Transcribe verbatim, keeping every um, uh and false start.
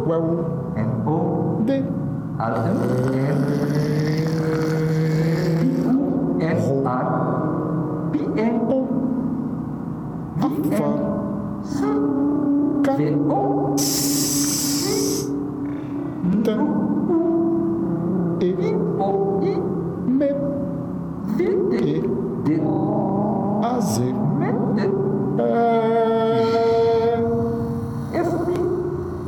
Waouh. N O D. Alt N I N R P N O. Alpha. C K. V O T. E. O I M. V D D A. Z.